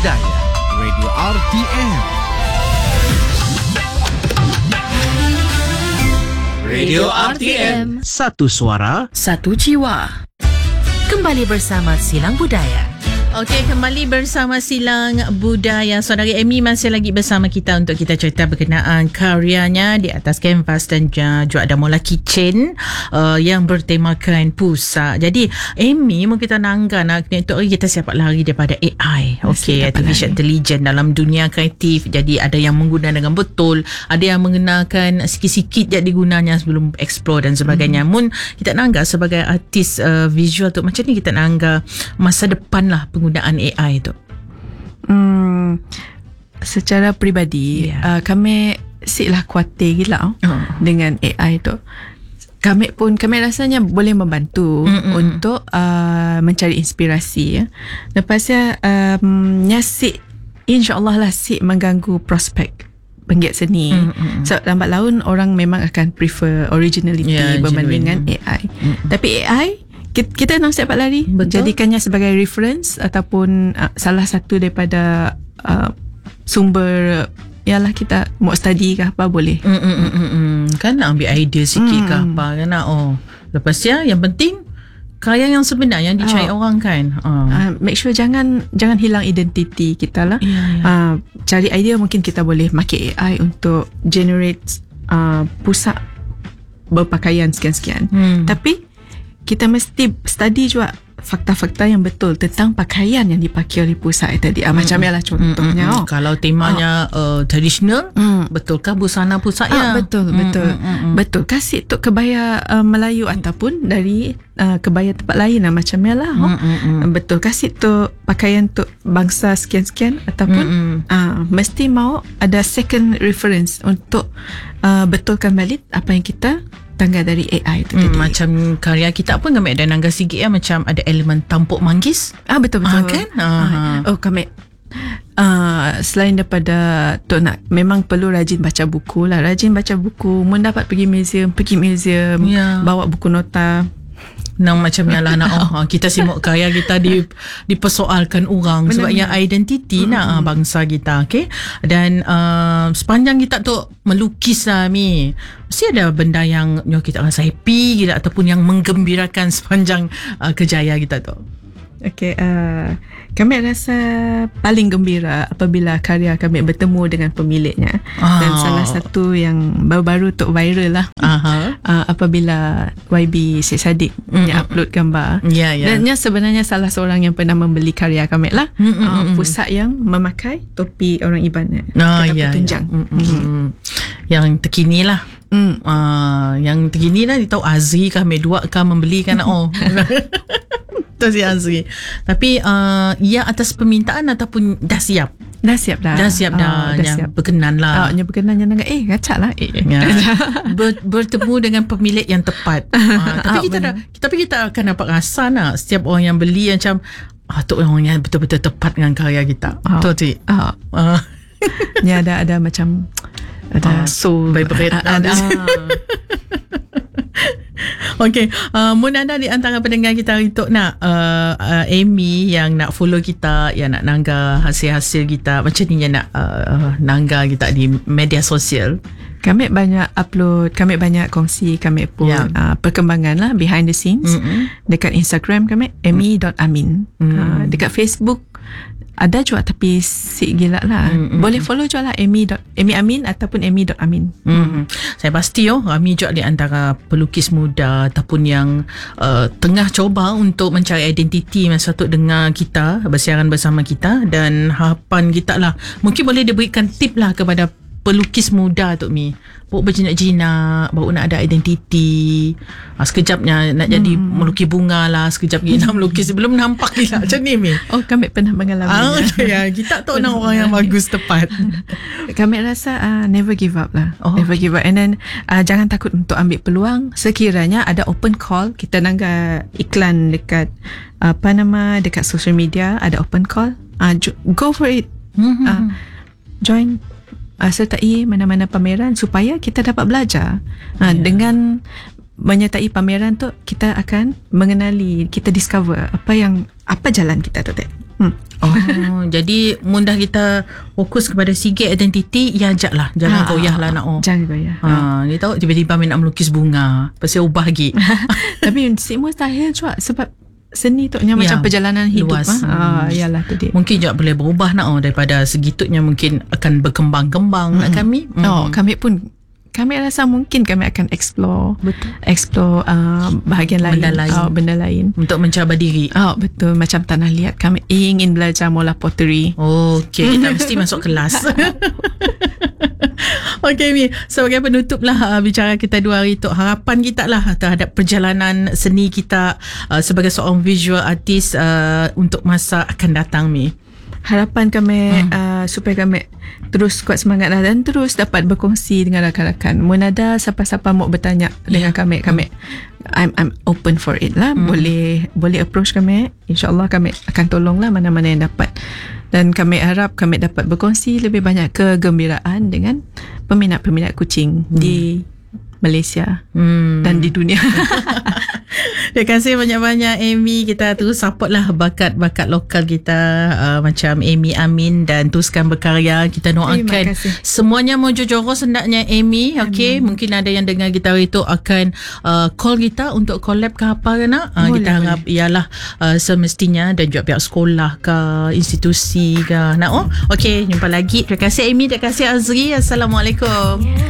Budaya Radio RTM. Radio RTM. Satu suara, satu jiwa. Kembali bersama Silang Budaya. Okey, kembali bersama Silang Budaya. Saudara Amy masih lagi bersama kita untuk kita cerita berkenaan karyanya di atas kanvas dan juga ada Mola Kitchen yang bertemakan pusat. Jadi Amy, mungkin kita nangga nak kita siap lari daripada AI. Okey, artificial intelligence dalam dunia kreatif. Jadi ada yang menggunakan dengan betul, ada yang mengenalkan sikit-sikit je digunanya sebelum explore dan sebagainya. Mun kita nangga sebagai artis visual tu, macam ni kita nangga masa depan lah penggunaan AI tu. Secara peribadi, kami siklah kuatir gila dengan AI tu. Kami rasanya boleh membantu untuk mencari inspirasi. Lepasnya nyasik insyaAllah lah sik mengganggu prospek penggiat seni. So lambat laun orang memang akan prefer originality berbanding dengan AI. Tapi AI kita nak siap lari. Betul. Jadikannya sebagai reference ataupun salah satu daripada sumber ialah kita mau study ke apa boleh. Kan nak ambil idea sikit ke apa kan nak. Lepas yang penting karya yang sebenarnya yang dicari orang kan. Make sure jangan hilang identiti kita lah. Cari idea, mungkin kita boleh pakai AI untuk generate pusat berpakaian sekian-sekian. Tapi kita mesti study juga fakta-fakta yang betul tentang pakaian yang dipakai oleh pusat tadi. Macam ialah contohnya. Kalau temanya tradisional, betulkah busana pusatnya? Betul. Kasih tu kebaya Melayu ataupun dari kebaya tempat lain macam ialah. Betul. Kasih tu pakaian tu bangsa sekian-sekian ataupun mesti mau ada second reference untuk betulkan balik apa yang kita tangga dari AI tu tadi. Macam karya kita pun kami ada nangga sikit macam ada elemen tampuk manggis. Betul kan? Kami selain daripada tu nak memang perlu rajin baca buku lah. Rajin baca buku, mendapat pergi museum, bawa buku nota. Macam lah nak kita simak karya kita dipersoalkan orang. Benar. Sebab yang identiti nak bangsa kita. Okay? Dan sepanjang kita tu melukis lah Mi, mesti ada benda yang kita rasa happy gitu, ataupun yang menggembirakan sepanjang kejayaan kita tu. Okay, kami rasa paling gembira apabila karya kami bertemu dengan pemiliknya. Dan salah satu yang baru-baru tu viral lah, apabila YB Syed Saddiq yang upload gambar. Dan dia sebenarnya salah seorang yang pernah membeli karya kami lah. Pusat yang memakai topi orang Iban, tunjang. Yang terkini lah. Yang terkini lah, dia tahu Azri kami dua kan membeli kan. Si Azri. Tapi ia atas permintaan ataupun dah siap? Dah siap dah. Berkenan lah. Berkenan yang nak ngacak lah. Bertemu dengan pemilik yang tepat. Tapi kita akan dapat rasa nak setiap orang yang beli macam tu orang yang betul-betul tepat dengan karya kita. Betul tak? Ni ada macam ada soul vibrate. Okey, mun ada di antara pendengar kita untuk nak Amy yang nak follow kita, yang nak nangga hasil-hasil kita, macam ni yang nak nangga kita di media sosial. Kami banyak upload, kami banyak kongsi, kami pun perkembangan lah behind the scenes. Dekat Instagram kami amy.amin. Dekat Facebook ada juga tapi gila lah. Boleh follow juga lah Amy Amin ataupun amy.amin. Saya pasti kami juga di antara pelukis muda ataupun yang tengah coba untuk mencari identiti masa tu dengar kita bersiaran bersama kita. Dan harapan kita lah mungkin boleh diberikan tip lah kepada pelukis muda tu Mi. Baru berjinak-jinak, baru nak ada identiti. Sekejapnya nak jadi melukis bunga lah, sekejap lagi nak melukis belum nampak gila macam ni Mi. Kami pernah mengalami. Kita tahu nak orang yang bagus tepat. Kami rasa never give up lah. Never give up. And then jangan takut untuk ambil peluang. Sekiranya ada open call, kita nangga iklan dekat dekat social media, ada open call, go for it. Join, sertai mana-mana pameran supaya kita dapat belajar. Dengan menyertai pameran tu, kita akan mengenali, kita discover apa jalan kita tu. Jadi mudah kita fokus kepada segi identiti, ya ajak lah, jangan goyah lah nak. Jangan goyah. Dia tahu tiba-tiba nak melukis bunga, pasal ubah lagi. Tapi mustahil juga sebab seni tu macam perjalanan hidup. Luas. Yalah tu dia. Mungkin juga boleh berubah nak daripada segitunya, mungkin akan berkembang-kembang nak kami. Kami rasa mungkin kami akan explore bahagian benda lain untuk mencabar diri. Betul, macam tanah liat kami ingin belajar mula pottery. Okey, kita mesti masuk kelas. Okey Mi, sebagai penutup lah bicara kita 2 hari tu, harapan kita lah terhadap perjalanan seni kita sebagai seorang visual artist untuk masa akan datang Mi. Harapan kami supaya kami terus kuat semangat dan terus dapat berkongsi dengan rakan-rakan. Mun ada siapa-siapa mau bertanya dengan kami, I'm open for it lah. Boleh approach kami. InsyaAllah kami akan tolong lah mana-mana yang dapat. Dan kami harap kami dapat berkongsi lebih banyak kegembiraan dengan peminat-peminat kucing di Malaysia dan di dunia. Terima kasih banyak-banyak Amy. Kita terus support lah bakat-bakat lokal kita, macam Amy Amin, dan teruskan berkarya. Kita doakan semuanya mojo joros hendaknya Amy. Okay, mungkin ada yang dengar kita itu akan call kita untuk collab ke apa ke nak. Kita harap ialah semestinya, dan juga pihak sekolah ke institusi ke nak. Okay, jumpa lagi. Terima kasih Amy, terima kasih Azri. Assalamualaikum.